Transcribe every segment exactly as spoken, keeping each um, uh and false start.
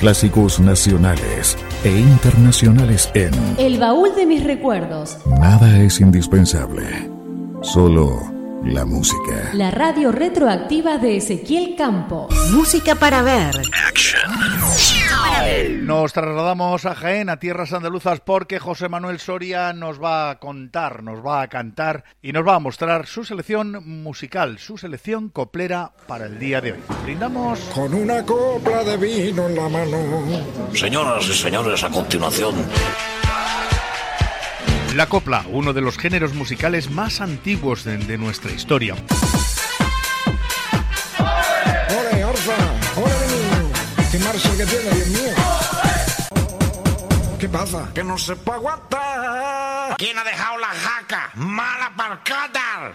clásicos nacionales e internacionales en El baúl de mis recuerdos. Nada es indispensable, solo la música. La radio retroactiva de Ezequiel Campo. Música para ver. Action. Nos trasladamos a Jaén, a tierras andaluzas, porque José Manuel Soria nos va a contar, nos va a cantar y nos va a mostrar su selección musical, su selección coplera para el día de hoy. Brindamos con una copla de vino en la mano. Señoras y señores, a continuación, la copla, uno de los géneros musicales más antiguos de, de nuestra historia. ¡Ole, Orfa! ¡Ole, niño! ¡Qué marcha que tiene, Dios mío! ¿Qué pasa? que no se puede aguantar. ¿Quién ha dejado la jaca? ¡Mala parcada!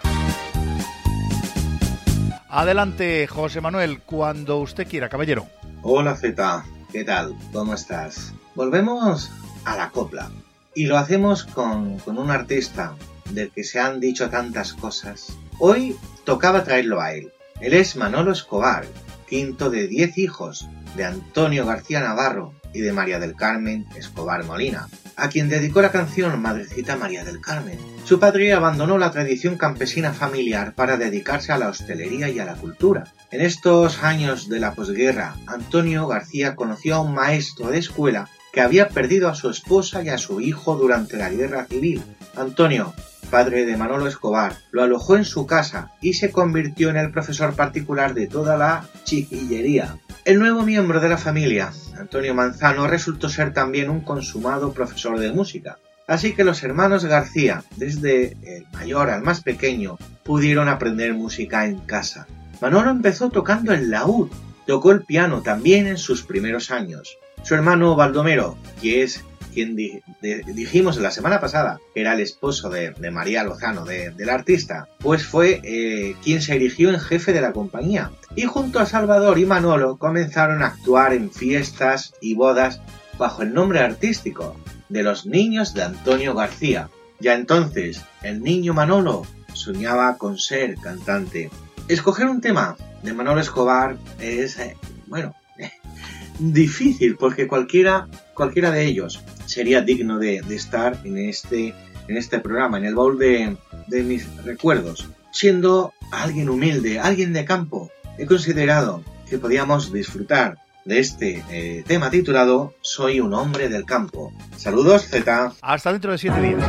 Adelante, José Manuel, cuando usted quiera, caballero. Hola, Zeta. ¿Qué tal? ¿Cómo estás? Volvemos a la copla. Y lo hacemos con, con un artista del que se han dicho tantas cosas. Hoy tocaba traerlo a él. Él es Manolo Escobar, quinto de diez hijos de Antonio García Navarro y de María del Carmen Escobar Molina, a quien dedicó la canción Madrecita María del Carmen. Su padre abandonó la tradición campesina familiar para dedicarse a la hostelería y a la cultura. En estos años de la posguerra, Antonio García conoció a un maestro de escuela que había perdido a su esposa y a su hijo durante la guerra civil. Antonio, padre de Manolo Escobar, lo alojó en su casa y se convirtió en el profesor particular de toda la chiquillería. El nuevo miembro de la familia, Antonio Manzano, resultó ser también un consumado profesor de música. Así que los hermanos García, desde el mayor al más pequeño, pudieron aprender música en casa. Manolo empezó tocando el laúd, tocó el piano también en sus primeros años. Su hermano Baldomero, que es quien di- de- dijimos la semana pasada que era el esposo de, de María Lozano, de, del artista, pues fue eh, quien se erigió en jefe de la compañía. Y junto a Salvador y Manolo comenzaron a actuar en fiestas y bodas bajo el nombre artístico de los Niños de Antonio García. Ya entonces, el niño Manolo soñaba con ser cantante. Escoger un tema de Manolo Escobar es, eh, bueno... difícil, porque cualquiera cualquiera de ellos sería digno de, de estar en este en este programa, en el baúl de, de mis recuerdos. Siendo alguien humilde, alguien de campo, he considerado que podíamos disfrutar de este eh, tema titulado Soy un hombre del campo. Saludos, Zeta. Hasta dentro de siete días.